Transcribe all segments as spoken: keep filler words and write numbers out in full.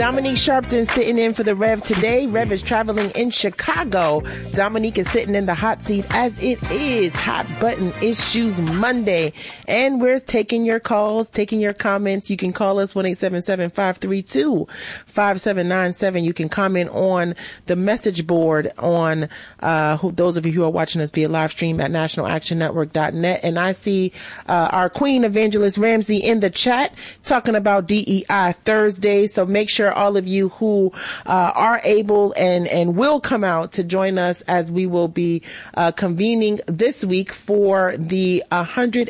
Dominique Sharpton sitting in for the Rev today. Rev is traveling in Chicago. Dominique is sitting in the hot seat as it is Hot Button Issues Monday. And we're taking your calls, taking your comments. You can call us one eight seven seven, five three two, five seven nine seven. You can comment on the message board on uh, who, those of you who are watching us via live stream at national action network dot net. And I see uh, our Queen Evangelist Ramsey in the chat talking about D E I Thursday. So make sure all of you who uh, are able and, and will come out to join us as we will be uh, convening this week for the one hundred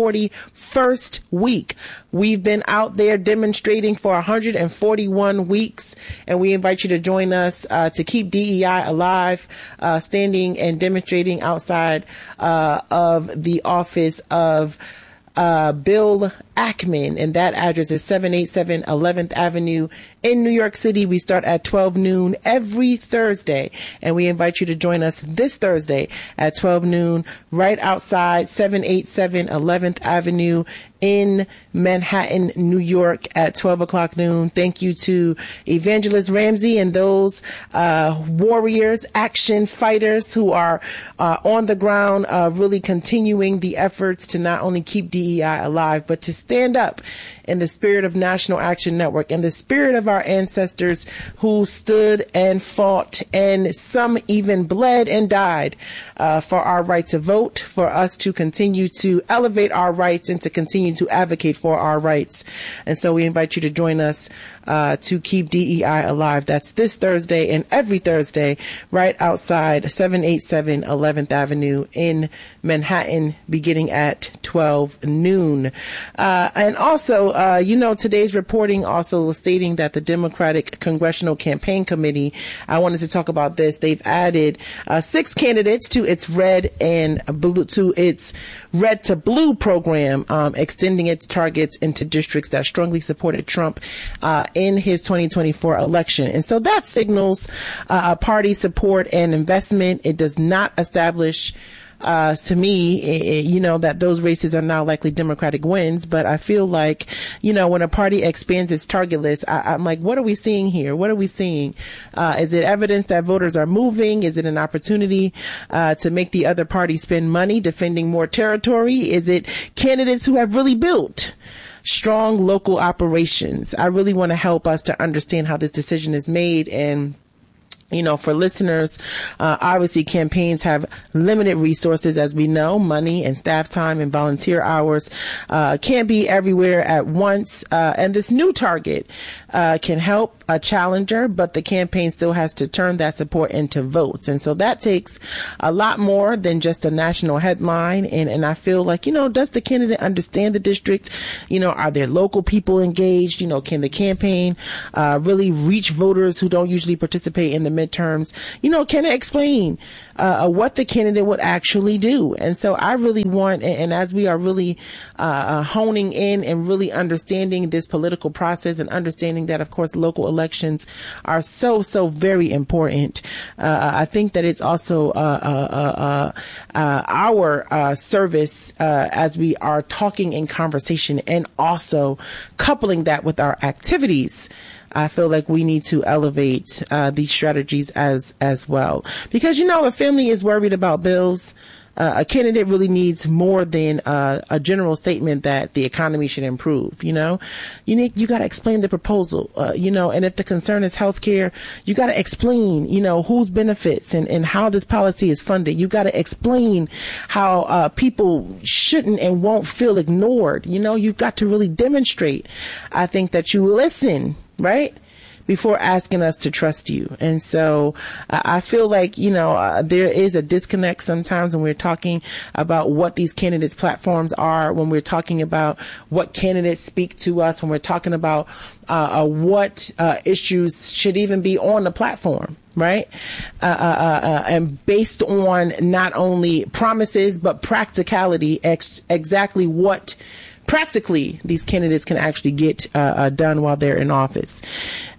forty-first week. We've been out there demonstrating for one hundred forty-one weeks, and we invite you to join us uh, to keep D E I alive, uh, standing and demonstrating outside uh, of the office of Uh, Bill Ackman, and that address is seven eighty-seven eleventh Avenue in New York City. We start at twelve noon every Thursday, and we invite you to join us this Thursday at twelve noon right outside seven eighty-seven eleventh Avenue in Manhattan, New York at twelve o'clock noon. Thank you to Evangelist Ramsey and those uh, warriors, action fighters who are uh, on the ground, uh, really continuing the efforts to not only keep D E I alive, but to stand up in the spirit of National Action Network and the spirit of our ancestors who stood and fought, and some even bled and died uh, for our right to vote, for us to continue to elevate our rights and to continue to advocate for our rights. And so we invite you to join us uh, to keep D E I alive. That's this Thursday and every Thursday right outside seven eighty-seven eleventh Avenue in Manhattan, beginning at twelve noon. Uh, and also, uh, you know, today's reporting also stating that the Democratic Congressional Campaign Committee, I wanted to talk about this. They've added uh, six candidates to its red and blue, to its red to blue program, um, extending its targets into districts that strongly supported Trump uh, in his twenty twenty-four election. And so that signals uh, party support and investment. It does not establish Uh, to me, it, it, you know, that those races are now likely Democratic wins. But I feel like, you know, when a party expands its target list, I, I'm like, what are we seeing here? What are we seeing? Uh, is it evidence that voters are moving? Is it an opportunity uh, to make the other party spend money defending more territory? Is it candidates who have really built strong local operations? I really want to help us to understand how this decision is made. And you know, for listeners, uh, obviously campaigns have limited resources, as we know, money and staff time and volunteer hours, uh, can't be everywhere at once. Uh, and this new target, uh, can help a challenger, but the campaign still has to turn that support into votes. And so that takes a lot more than just a national headline. And, and I feel like, you know, does the candidate understand the district? You know, are there local people engaged? You know, can the campaign, uh, really reach voters who don't usually participate in the midterms? You know, can it explain uh, what the candidate would actually do? And so I really want, and, and as we are really uh, honing in and really understanding this political process and understanding that, of course, local elections are so, so very important, uh, I think that it's also uh, uh, uh, uh, our uh, service uh, as we are talking in conversation and also coupling that with our activities. I feel like we need to elevate uh, these strategies as as well. Because, you know, a family is worried about bills. Uh, a candidate really needs more than uh, a general statement that the economy should improve. You know, you need you got to explain the proposal. Uh, you know, and if the concern is healthcare, you got to explain, you know, whose benefits and, and how this policy is funded. You got to explain how uh, people shouldn't and won't feel ignored. You know, you've got to really demonstrate, I think, that you listen, right, before asking us to trust you. And so uh, I feel like, you know, uh, there is a disconnect sometimes when we're talking about what these candidates' platforms are, when we're talking about what candidates speak to us, when we're talking about uh, uh, what uh, issues should even be on the platform. Right. Uh, uh, uh, and based on not only promises, but practicality, ex- exactly what practically these candidates can actually get uh, uh, done while they're in office.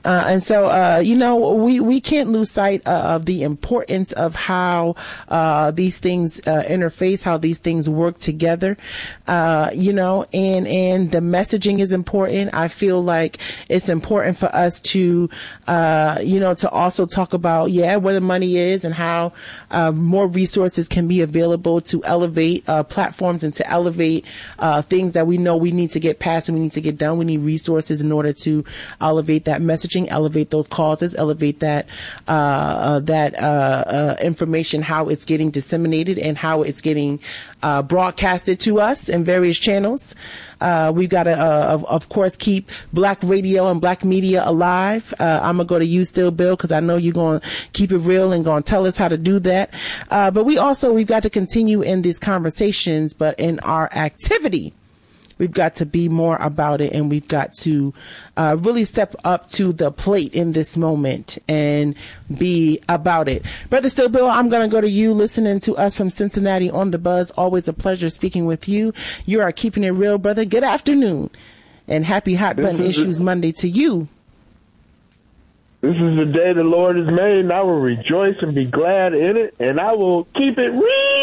Uh, and so, uh, you know, we, we can't lose sight of the importance of how, uh, these things, uh, interface, how these things work together, uh, you know, and, and the messaging is important. I feel like it's important for us to, uh, you know, to also talk about, yeah, where the money is and how, uh, more resources can be available to elevate, uh, platforms and to elevate, uh, things that we know we need to get passed and we need to get done. We need resources in order to elevate that messaging, elevate those causes, elevate that, uh, uh that, uh, uh, information, how it's getting disseminated and how it's getting, uh, broadcasted to us in various channels. Uh, we've got to, uh, of, of course, keep black radio and black media alive. Uh, I'm going to go to you still, Bill, because I know you're going to keep it real and going to tell us how to do that. Uh, but we also, we've got to continue in these conversations, but in our activity, we've got to be more about it, and we've got to uh, really step up to the plate in this moment and be about it. Brother Still Bill, I'm going to go to you, listening to us from Cincinnati on the Buzz. Always a pleasure speaking with you. You are keeping it real, brother. Good afternoon, and happy Hot Button Issues a- Monday to you. This is the day the Lord has made, and I will rejoice and be glad in it, and I will keep it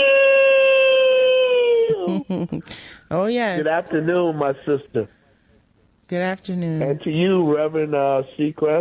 real. Oh, yes. Good afternoon, my sister. Good afternoon. And to you, Reverend uh, Seacrest.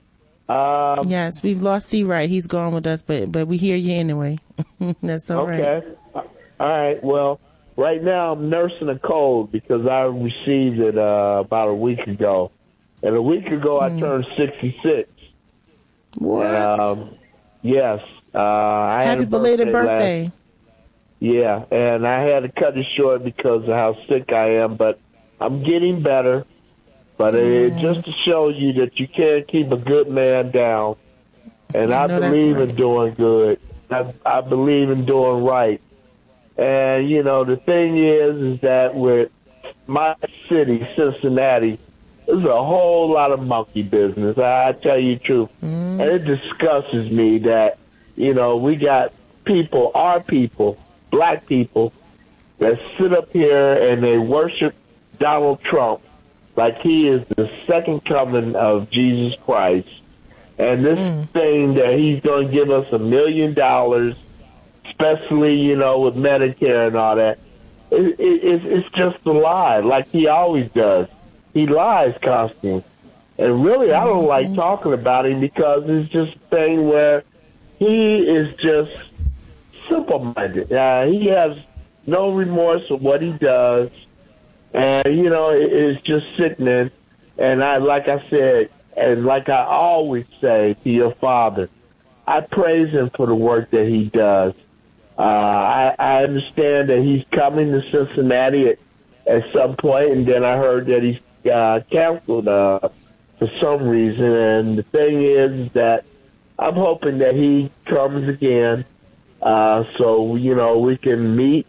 Um, yes, we've lost C. Wright. He's gone with us, but but we hear you anyway. That's all okay. right. Okay. All right. Well, right now I'm nursing a cold because I received it uh, about a week ago. And a week ago I mm. turned sixty-six. What? Um, yes. Uh, I Happy had a belated birthday. birthday. Last, yeah, and I had to cut it short because of how sick I am, but I'm getting better. But mm. it just shows you that you can't keep a good man down. And I no, believe right. in doing good. I, I believe in doing right. And, you know, the thing is, is that with my city, Cincinnati, there's a whole lot of monkey business. I, I tell you the truth. Mm. And it disgusts me that, you know, we got people, our people, black people, that sit up here and they worship Donald Trump like he is the second coming of Jesus Christ. And this mm. thing that he's going to give us a million dollars, especially, you know, with Medicare and all that, it, it, it's just a lie, like he always does. He lies constantly. And really, I don't like talking about him because it's just a thing where he is just simple-minded. Uh, he has no remorse of what he does. And, you know, it, it's just sickening. And I, like I said, and like I always say to your father, I praise him for the work that he does. Uh, I, I understand that he's coming to Cincinnati at, at some point, and then I heard that he's uh, canceled uh, for some reason. And the thing is that I'm hoping that he comes again uh, so, you know, we can meet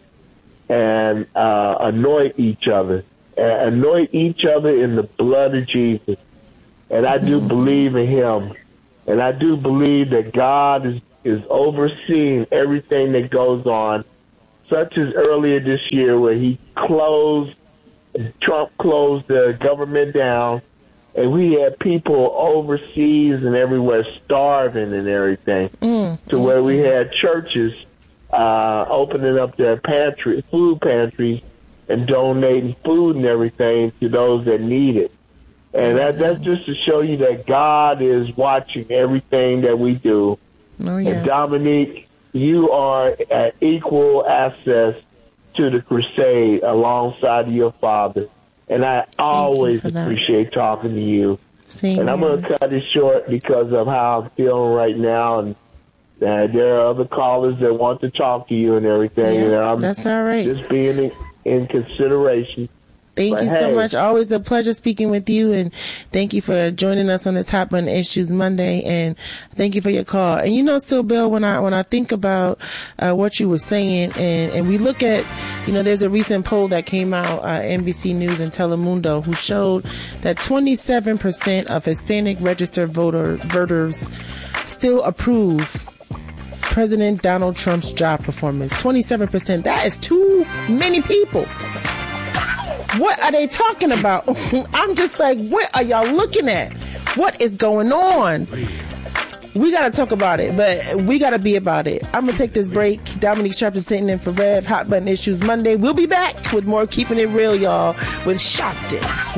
and uh, anoint each other, uh, anoint each other in the blood of Jesus. And I do believe in him. And I do believe that God is, is overseeing everything that goes on, such as earlier this year where he closed, Trump closed the government down, and we had people overseas and everywhere starving and everything, mm. to where we had churches uh, opening up their pantry, food pantries and donating food and everything to those that need it. And that, that's just to show you that God is watching everything that we do. Oh, yes. And Dominique, you are at equal access to the crusade alongside of your father. And I Thank always appreciate talking to you. Same and I'm going to cut it short because of how I'm feeling right now. And uh, there are other callers that want to talk to you and everything. Yeah, and I'm that's all right. Just being in, in consideration. Thank but you hey. so much. Always a pleasure speaking with you, and thank you for joining us on this Hot Button Issues Monday, and thank you for your call. And you know, still, Bill, when I when I think about uh, what you were saying, and, and we look at, you know, there's a recent poll that came out, uh, N B C News and Telemundo, who showed that twenty-seven percent of Hispanic registered voter voters still approve President Donald Trump's job performance. twenty-seven percent. That is too many people. What are they talking about? I'm just like, what are y'all looking at? What is going on? We got to talk about it, but we got to be about it. I'm going to take this break. Dominique Sharp is sitting in for Rev. Hot Button Issues Monday. We'll be back with more Keeping It Real, y'all, with Sharpton.